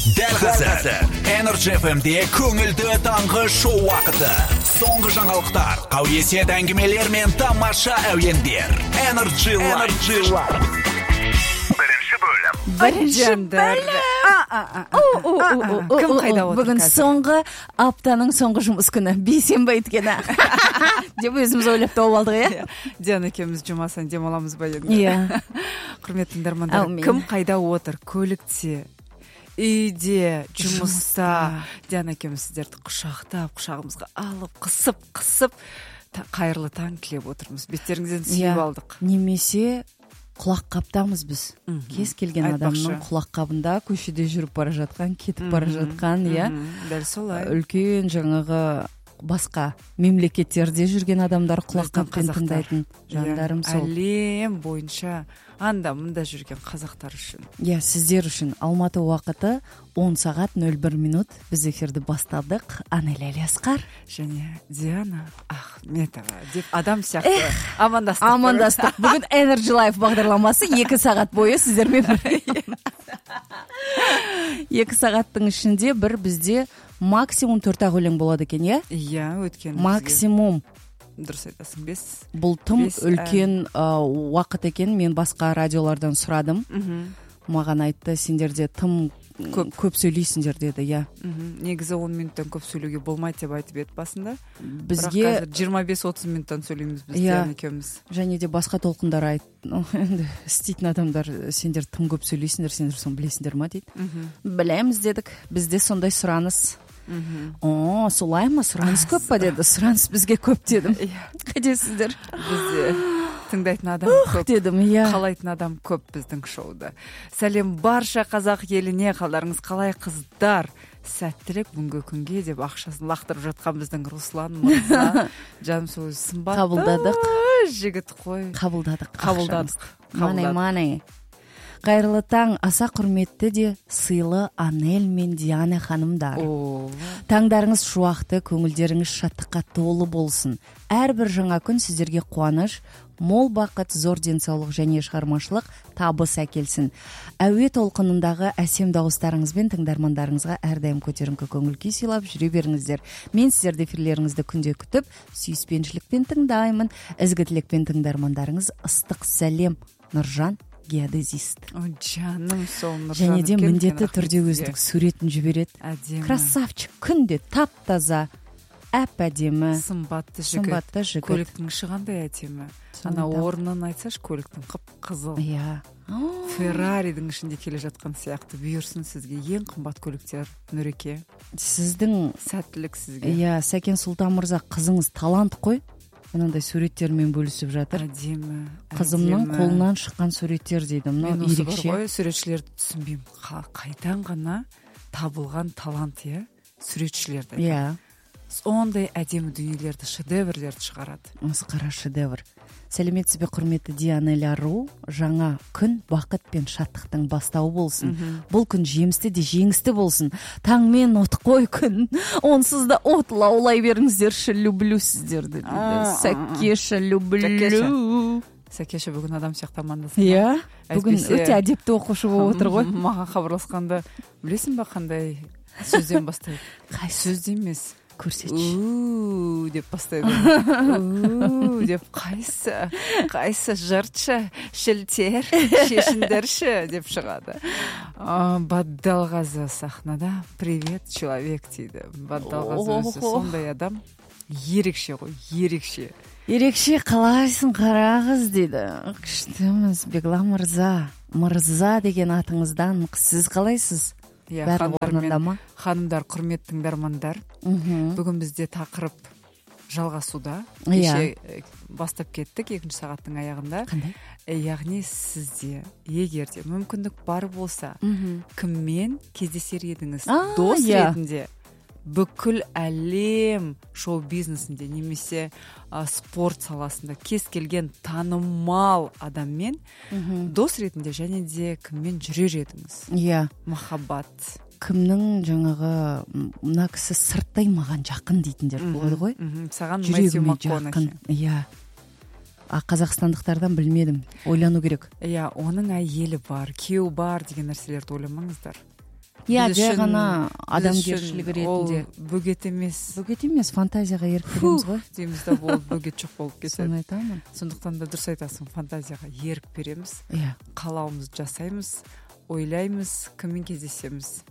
Дәл қазір Energy FM-де көңілді таңғы шоу вақыты. Соңғы жаңалықтар, қауесет әңгімелер мен тамаша әуендер. Energy Live. Бірінші бөлім. Кім қайда отыр? Бүгін соңғы аптаның соңғы жұмыс күні. Бейсенбі өткені. Деп өзіміз ойлап тауып алдық, иә? Диана екеуміз жұмасын демаламыз ба енді? Иә. Құрметті тыңдармандар, кім қайда отыр? Көлікте, үйде, жұмыста. Диана екеуміз сіздерді құшақтап, құшағымызға алып, қысып, қайырлы таң тілеп отырмыз. Беттеріңізден сүйіп алдық. Немесе құлақ қаптамыз біз. Кез келген адамның құлақ қабында көшеде жүріп бара жатқан, кетіп бара жатқан, иә. Дәл солай. Үлкен жаңағы басқа мемлекеттерде жүрген адамдар құлақ қаппен тыңдайтын жандарым сол. Әлем бойынша анда-мында жүрген қазақтар үшін. Иә, сіздер үшін Алматы уақыты 10 сағат 01 минут. Біз эфирді бастадық. Анель Алиасқар және Диана Ахметова деп адам сияқты амандастық. Бүгін Energy Live бағдарламасы 2 сағат бойы сіздермен бірге. 2 сағаттың ішінде бізде максимум 4 өлең болады екен, иә? Иә, өткен. Максимум. Дұрыс айтасың, 5. Бұл тым үлкен уақыт екен. Мен басқа радиолардан сұрадым. Маған айтты, сендерде тым көп сөйлейсіңдер деді, иә. Негізі 10 минуттан көп сөйлеуге болмайды деп айтып еді басында. Бізге 25-30 минуттан сөйлейміз біз Диана екеуміз. Және де басқа толқындар енді істейтін адамдар, сендер тым көп сөйлейсіңдер, сендер соны білесіңдер ма дейді. Білеміз дедік. Бізде сондай сұраныс. Солай ма? Сұраныс көп па деді. Сұраныс бізге көп дедім. Қайдесіздер? Бізде тыңдайтын адам көп дедім, иә. Қалайтын адам көп біздің шоуда. Сәлем барша қазақ еліне, қалдарыңыз қалай қыздар? Сәттілік бүгінгі күнге деп ақшасын лақтырып жатқан біздің Руслан мырза. Жаным сөз сымбатты. Қабылдадық. Жігіт қой. Қабылдадық. Мане. Қайырлы таң, аса құрметті де сыйлы Анель мен Диана ханымдар. Таңдарыңыз шуақты, көңілдеріңіз шаттыққа толы болсын. Әрбір жаңа күн сіздерге қуаныш, мол бақыт, зор денсаулық және шығармашылық табыс әкелсін. Әуе толқынындағы әсем дауыстарыңызбен тыңдармандарыңызға әрдайым көтеріңкі көңіл күй сыйлап жүре беріңіздер. Мен сіздерді эфирлеріңізді күнде күтіп, сүйіспеншілікпен тыңдаймын. Ізгі тілекпен тыңдармандарыңыз ыстық сәлем. Нұржан геодезист. Жаным сол Нұржан. Және де міндетті түрде өзінің суретін жібереді. Әдемі. Красавчик, күнде тап-таза, әп-әдемі. Сымбатты жігіт. Көліктің шығандай әдемі. Ана орнын айтсаш, көліктің қып-қызыл. Иә. Ферраридің ішінде келе жатқан сияқты бұйырсын сізге ең қымбат көліктер, Нұреке. Сіздің сәттілік сізге. Иә, Сәкен Сұлтан мырза, қызыңыз талант қой. Мынандай суреттермен бөлісіп жатыр. Әдемі. Қызымның қолынан шыққан суреттер дейді. Мен осы бар ғой, суретшілерді түсінбеймін. Қайдан ғана табылған талант, иә? Суретшілерді. Иә. Ондай әдемі дүниелерді, шедеврлерді шығарады. Масқара шедевр. Сәлеметсіз бе, құрметті Диана Ляру. Жаңа күн бақыт пен шаттықтың бастауы болсын. Бұл күн жемісті де жеңісті болсын. Таңмен от қой күн. Онсыз да от лаулай беріңіздерші, люблю сіздерді. Сәкеша, люблю. Сәкеша бүгін адам сияқты амандасың. Иә. Бүгін өте әдепті оқушы болып отыр ғой. Маған хабарласқанда, білесің ба қандай сөзден бастайды? Қай сөзде емес. Көрсетші. Деп бастайды. Деп қайсы жыртшы, шілтер, шешіндірші деп шығады. Баддалғазы сахнада привет, человек дейді. Баддалғазы өзі сондай адам. Ерекше ғой, ерекше. Ерекше қалайсың қарағыз дейді. Күштіміз, Беглан мырза. Мырза деген атыңыздан сіз қалайсыз? Ханымдар, құрметті тыңдармандар. Бүгін бізде тақырып жалғасуда. Кеше бастап кеттік 2 сағаттың аяғында. Қандай? Яғни сізде егерде мүмкіндік бар болса, кіммен кездесер едіңіз? Дос ретінде, бүкіл әлем шоу-бизнесінде немесе спорт саласында кез келген танымал адаммен дос ретінде және де кіммен жүрер едіңіз? Иә. Махаббат. Кімнің жаңағы мына кісі сырттай маған жақын дейтіндер болады ғой? Саған Мэтью МакКонахи. Иә. Қазақстандықтардан білмедім. Ойлану керек. Иә, оның әйелі бар, күйеуі бар деген нәрселерді ойламаңыздар. жай ғана адамгершілігі ретінде. Ол бөгет емес. Бөгет емес, фантазияға ерік береміз ғой. Дейміз да, ол бөгет жоқ болып кетеді. Соны айтамын. Сондықтан да дұрыс айтасың, фантазияға ерік береміз. Қалауымызды жасаймыз, ойлаймыз, кіммен кездесеміз.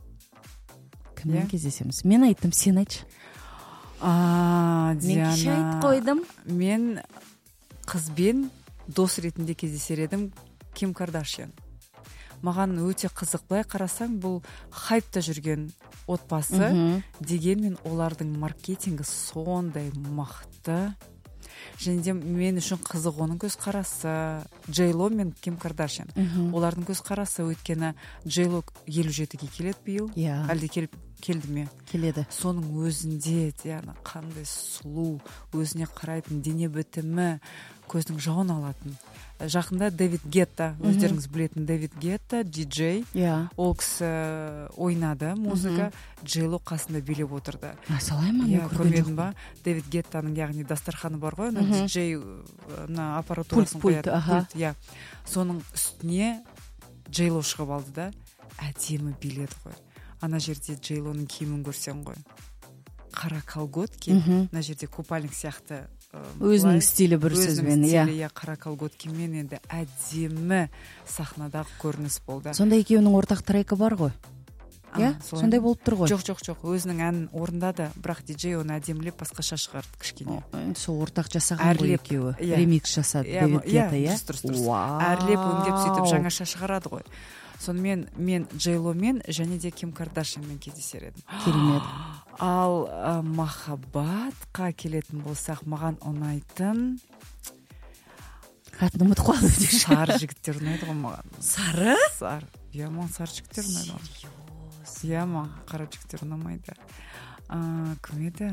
Мен айттым, сен айтшы. Диана, мен кеше айтып қойдым. Мен қызбен дос ретінде кездесер едім, Ким Кардашьян. Маған өте қызық, былай қарасаң, бұл хайпта жүрген отбасы, дегенмен олардың маркетингі сондай мықты. Және де мен үшін қызық оның көзқарасы. Джейло мен Ким Кардашьян. Олардың көзқарасы, өйткені Джейло 57-ге келеді биыл. Әлде келді ме? Келеді. Соның өзінде Диана қандай сұлу, өзіне қарайтын, дене бітімі, көздің жауын алатын. Жақында Дэвид Гетта, өздеріңіз білетін Дэвид Гетта, диджей. Ол кісі ойнады музыка, Джейло қасында билеп отырды. Солай ма? Көрмедің ба? Дэвид Геттаның, яғни дастарханы бар ғой, диджей аппаратурасын қояды. Соның үстіне Джейло шығып алды да, әдемі биледі ғой. Ана жерде Джейлоның киімін көрсең ғой. Қара колготки, ана жерде купальник сияқты. Өзінің стилі бір сөзбен. Өзінің стилі, қара колготкимен енді әдемі сахнадағы көрініс болды. Сонда екеуінің ортақ трекі бар ғой? Сондай болып тұр ғой? Жоқ. Өзінің әнін орындады, бірақ диджей оны әдемілеп басқаша шығарды кішкене. Сол ортақ жасаған ғой екеуі. Ремикс жасады. Дэвид Гетта, дұрыс. Әрлеп өңдеп сөйтіп жаңаша шығарады ғой. Сонымен мен Джейломен және де Ким Кардашьянмен кездесер едім. Керемет. Ал махаббатқа келетін болсақ, маған ұнайтын Қатыны ұмытып қалдым. Сары жігіттер ұнайды ғой маған. Сары? Маған сары жігіттер ұнайды. Маған қара жігіттер ұнамайды. Кім еді?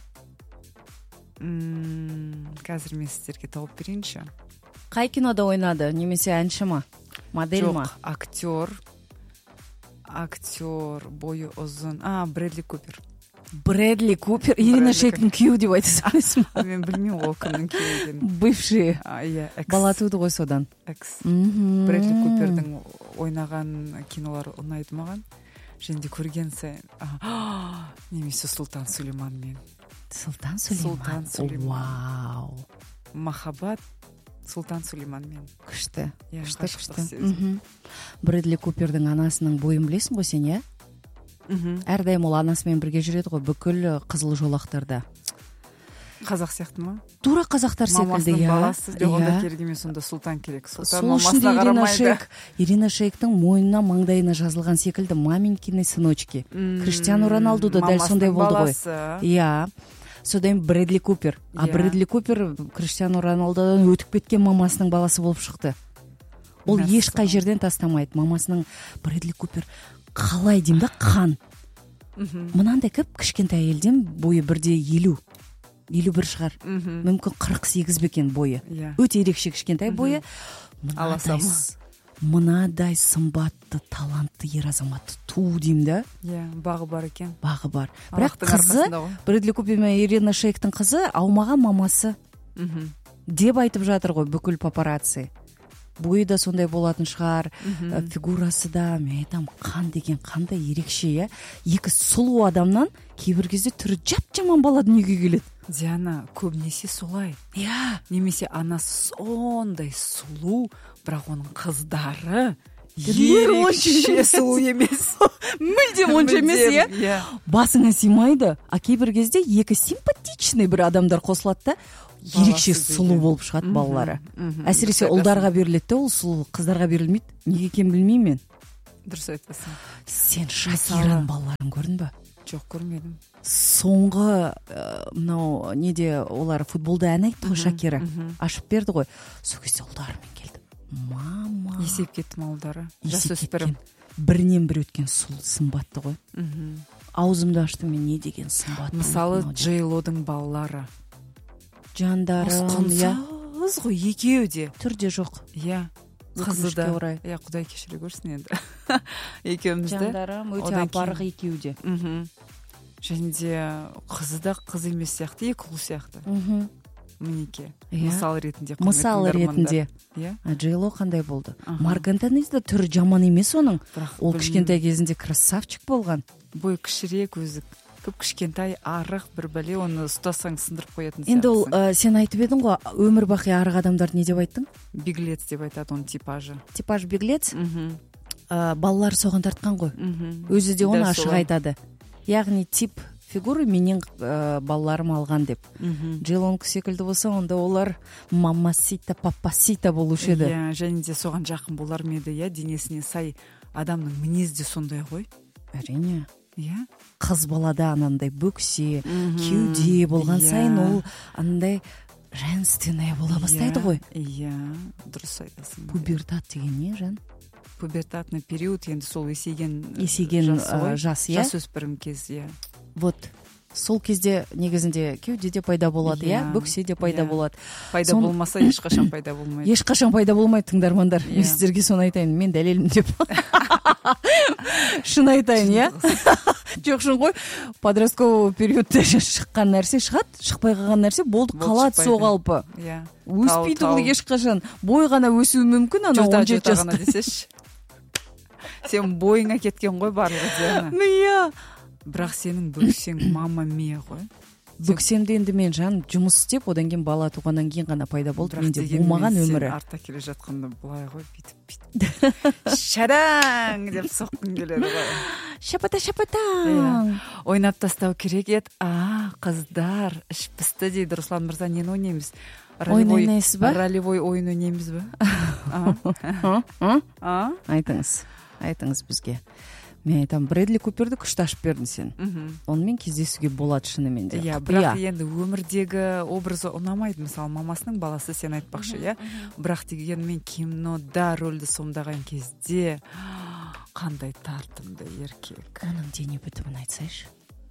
Қазір мен сіздерге тауып берейінші. Қай кинода ойнады? Немесе әнші ма? Модель ма? Жоқ, актер, бойы ұзын. Брэдли Купер. Брэдли Купер? Ирина Шейктің күйеуі деп айтасың. Мен білмеймін ол кімнің күйеуі екенін. Бывший. Бала туды ғой содан. Брэдли Купердің ойнаған кинолары ұнайды маған. Және де көрген сайын. Немесе Сұлтан Сулейманмен. Сұлтан Сулейман. Вау. Махаббат Сұлтан Сулейманмен. Күшті. Брэдли Купердің анасының бойын білесің ғой сен, иә? Әрдайым ол анасымен бірге жүреді ғой, бүкіл қызыл жолақтарда. Қазақ сияқты ма? Тура қазақтар секілді, иә. Мамасының баласы, онда керек емес, онда Сұлтан керек. Сол үшін де Ирина Шейктің мойнына, маңдайына жазылған секілді маменькины сыночки. Криштиану Роналду да дәл сондай болды ғой. Иә. Содан Брэдли Купер. Брэдли Купер Криштиану Роналдодан өтіп кеткен мамасының баласы болып шықты. Ол ешқай жерден тастамайды. Мамасының Брэдли Купер қалай деймін да, қан. Мынандай кішкентай әйелден бойы бірде 51 шығар. Мүмкін 48 бекен бойы. Өте ерекше кішкентай бойы. Мынадай сымбатты, талантты ер азаматты туу деймін да. Бағы бар екен. Бағы бар. Бірақ қызы, Брэдли Купер мен Ирина Шейктің қызы аумаған мамасы деп айтып жатыр ғой бүкіл папарацци. Бойы да сондай болатын шығар, фигурасы да, мен айтам, қан деген қандай ерекше, иә. Екі сұлу адамнан кейбір кезде түрі жап-жаман бала дүниеге келеді. Диана, көбінесе солай. Немесе анасы сондай сұлу, бірақ оның қыздары ерекше сұлу емес. Мүлдем онша емес, иә. Басыңа сыймайды. Кейбір кезде екі симпатичный бір адамдар қосылады да, ерекше сұлу болып шығады балалары. Әсіресе ұлдарға беріледі, ол сұлу қыздарға берілмейді. Неге екенін білмеймін мен. Дұрыс айтасың. Сен Шакираның балаларын көрдің бе? Жоқ, көрмедім. Соңғы мынау неде олар футболда ән айтты ғой, Шакира ашып берді ғой. Сол кезде ұлдарымен келді. Мама. Есеп кетті ма ұлдары? Жасөспірім. Бірінен бір өткен сұлу сымбатты ғой. Аузымды аштым мен, не деген сымбатты. Мысалы Джейлоның балалары. Жандарым. Қыз ғой екеуі де. Түрде жоқ. Иә. Қызы да. Құдай кешіре көрсін енді. Екеумізді. Жандарым өте апарық екеуі де. Және де қызы да қыз емес сияқты, екі ұл сияқты. мінекей мысал ретінде иә. Джейло қандай болды? Марк Антони да түрі жаман емес оның. Ол кішкентай кезінде красавчик болған. Бой кішірек, өзі көп кішкентай, арық бір бәле, оны ұстасаң сындырып қоятын сияқтысың. Енді ол сен айтып едің ғой, өмір бақи арық адамдар не деп айттың? Беглец деп айтады, оның типажы. Типаж беглец? Балалар соған тартқан ғой. Өзі де оны ашық айтады. Яғни тип фигуры менен балаларым алған деп. Джейлонг секілді болса, онда олар мамасита, папасита болушы еді. Және де соған жақын болар ма еді, денесіне сай. Адамның мінезі де сондай ғой. Әрине. Қыз балада анандай бөксе, кеуде болған сайын ол анандай женственная бола бастайды ғой. Дұрыс айтасың. Пубертат деген не, Жан? Пубертатный период, енді сол есейген жас, жасөспірім кез, Вот сол кезде негізінде кеуде де пайда болады, бөксе де пайда болады. Пайда болмаса ешқашан пайда болмайды. Ешқашан пайда болмайды, тыңдармандар. Мен сіздерге соны айтайын, мен дәлелім деп. Шын айтайын, жоқ шын ғой, подростковый периодта шыққан нәрсе шығады, шықпай қалған нәрсе болды, қалады соғалпы. Өспейді ол ешқашан. Бой ғана өсуі мүмкін, ана 17 жасқа десеш. Сен бойыңа кеткен ғой барлығы Диана. Бірақ сенің бөксең мама мия ғой. Бөксемді енді мен Жан жұмыс істеп, одан кейін бала туғаннан кейін ғана пайда болды. Менде болмаған өмірі. Артта келе жатқанда былай ғой, бүйтіп. Шадаң деп соққың келеді ғой. Шапата. Ойнап тастау керек еді. Қыздар, іш пісті дейді. Руслан мырза, нені ойнаймыз? Ойнайсыз ба? Ролевой ойын ойнаймыз ба? Айтыңыз бізге. Мен айтам, Брэдли Куперді күшті ашып бердің сен. Онымен кездесуге болады шынымен де. Бірақ енді өмірдегі образы ұнамайды. Мысалы, мамасының баласы сен айтпақшы, бірақ дегенмен кинода рөлді сомдаған кезде қандай тартымды еркек. Оның дене бітімін айтсайшы.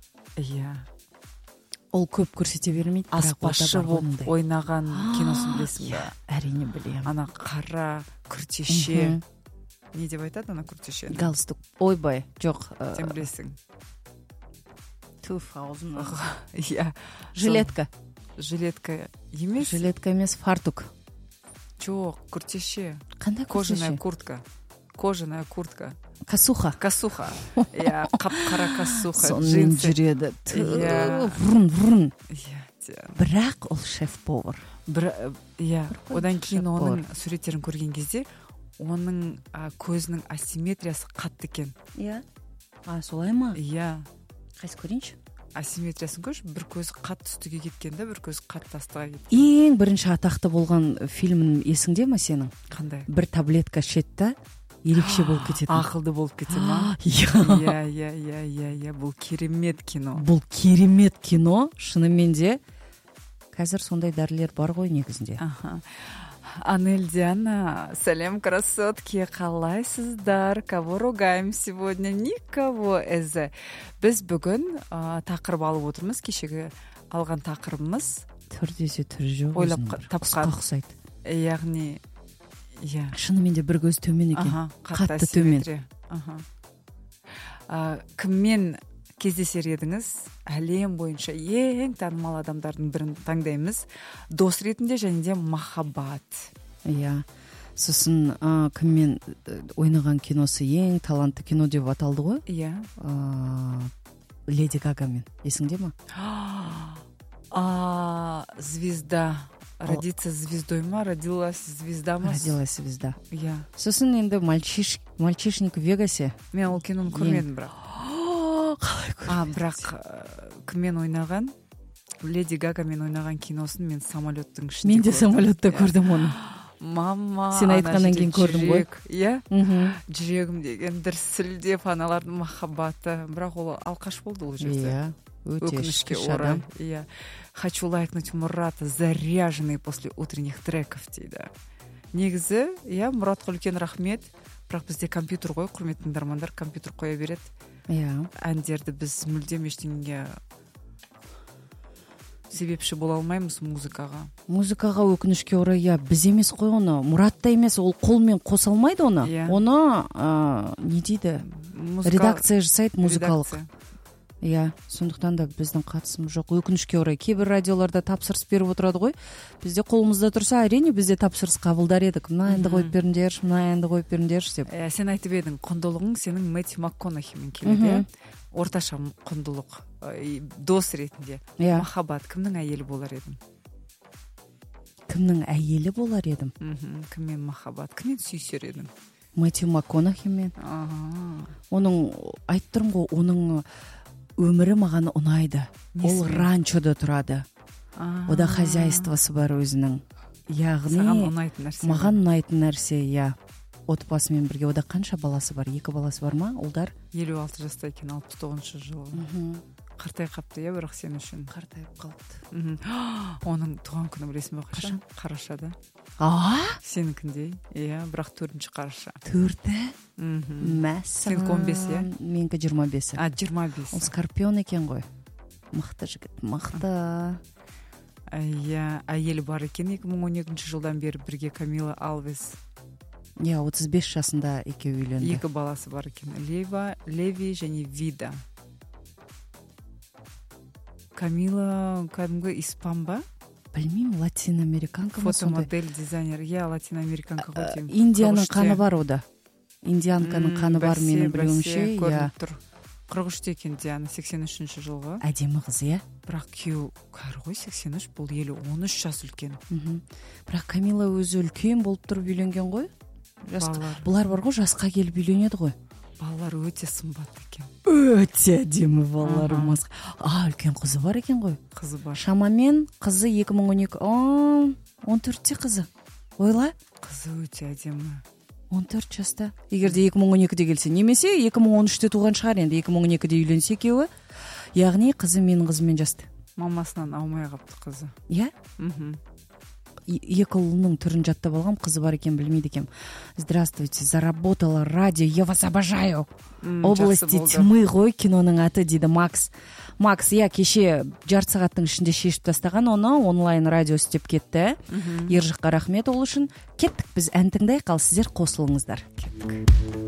Ол көп көрсете бермейді. Аспазшы болып ойнаған киносын білесің бе? Әрине білем. Ана қара күртеше. Не деп айтады ана күртеше? Галстук. Ойбай, жоқ. Сен білесің. Туф, аузын. Жилетка. Жилетка емес? Жилетка емес, фартук. Жоқ, күртеше. Қандай күртеше? Кожаная куртка. Касуха. Қап-қара касуха. Сонымен жүреді. Врун. Бірақ ол шеф-повар. Одан кейін оның суреттерін көрген кезде оның көзінің асимметриясы қатты екен. Солай ма? Қайсы көрейінші? Асимметриясын көрші, бір көзі қатты үстіге кеткен, бір көзі қатты астыға кеткен. Ең бірінші атақты болған фильмін есіңде ма сенің? Қандай? Бір таблетка ішеді, ерекше болып кетеді. Ақылды болып кетеді ма? Бұл керемет кино. Бұл керемет кино, шынымен де. Қазір сондай дәрілер бар ғой негізінде. Анель, Диана, сәлем, красотки, қалайсыздар? Кого ругаем сегодня? Никого. Біз бүгін тақырып алып отырмыз. Кешегі алған тақырыбымыз түр десе түр жоқ. Ойлап тапқан. Ұқсайды. Яғни, шынымен де бір көз төмен екен. Қатты төмен. Кіммен кездесер едіңіз? Әлем бойынша ең танымал адамдардың бірін таңдаймыз. Дос ретінде және де махаббат. Сосын кіммен ойнаған киносы ең талантты кино деп аталды ғой? Леди Гагамен. Есіңде ма? Звезда. Родиться звездой ма? Родилась звезда ма? Родилась звезда. Сосын енді мальчишник в Вегасе. Мен ол киноны көрмедім бірақ. Бірақ кіммен ойнаған? Леди Гагамен ойнаған киносын мен самолеттің ішінде көрдім. Мен де самолетта көрдім оны. Мама, сен айтқаннан кейін көрдім ғой. Жүрегім деген дүрсілдеп, аналардың махаббаты. Бірақ ол алқаш болды ол жерде. Өкінішке орай. Хочу лайкнуть Мурата, заряженный после утренних треков дейді. Негізі, Мұратқа үлкен рахмет. Бірақ бізде компьютер ғой, құрметті тыңдармандар, компьютер қоя береді. Әндерді біз мүлдем ештеңеге себепші бола алмаймыз музыкаға. Музыкаға өкінішке орай, біз емес қой оны. Мұратта емес, ол қолмен қоса алмайды оны. Оны не дейді? Редакция жасайды музыкалық. иә, сондықтан да біздің қатысымыз жоқ. Өкінішке орай кейбір радиоларда тапсырыс беріп отырады ғой. Бізде қолымызда тұрса, әрине бізде тапсырыс қабылдар едік. Мына әнді қойып беріңдерші, мына әнді қойып беріңдерші деп. Сен айтып едің, құндылығың сенің Мэтью МакКонахимен келеді. Орташа құндылық дос ретінде. Махаббат, кімнің әйелі болар едің? Кімнің әйелі болар едім? Кіммен махаббат, кіммен сүйсер едің? Мэтью МакКонахимен. Оның, айтып тұрмын ғой, оның өмірі маған ұнайды. Ол ранчода тұрады. Ода хозяйствосы бар өзінің. Яғни маған ұнайтын нәрсе, иә. Отбасымен бірге. Ода қанша баласы бар? 2 баласы бар ма? Ұлдар 56 жаста екен, 69 жылы. Қартай қапты, иә, бірақ сен үшін. Қартайып қалды. Оның туған күні білесің бе қашан? Қарашада. Сенікіндей, иә, бірақ 4 қараша. 4-і? Мәссаған. Сенікі 15, иә? Менікі 25. 25. Ол скорпион екен ғой. Мықты жігіт, мықты. Иә, әйелі бар екен 2012 жылдан бері бірге Камила Алвес. Иә, 35 жасында екеуі үйленді. 2 баласы бар екен. Леви және Вида. Камила кәдімгі испан ба? Білмеймін, латиноамериканка ма сондай? Фотомодель, дизайнер. Иә, латиноамериканка ғой деймін. Индияның қаны бар ода. Индиянканың қаны бар менің білуімше. Көрініп тұр. 43 екен Диана, 83 жылғы. Әдемі қыз, иә? Бірақ күйеу кәрі ғой, 83, бұл елі 13 жас үлкен. Бірақ Камила өзі үлкен болып тұрып үйленген ғой? Бұлар бар ғой, жасқа келіп үйленеді ғой. Балалар өте сымбатты екен. Өте әдемі балаларымыз. Үлкен қызы бар екен ғой. Қызы бар. Шамамен қызы 2012, 14-те қызы. Ойла? Қызы өте әдемі. 14 жаста. Егерде 2012-де келсе, немесе 2013-те туған шығар, енді 2012-де үйленсе екеуі. Яғни қызы менің қызыммен жасты. Мамасынан аумай қапты қызы. Иә? Екі ұлының түрін жаттап алғам, қызы бар екен, білмейді екем. Здравствуйте, заработала радио, я вас обожаю. Области тьмы ғой киноның аты, дейді Макс. Макс, иә, кеше жарты сағаттың ішінде шешіп тастаған оны, онлайн радио істеп кетті. Ержыққа рахмет ол үшін. Кеттік, біз ән тыңдайық, ал сіздер қосылыңыздар. Кеттік.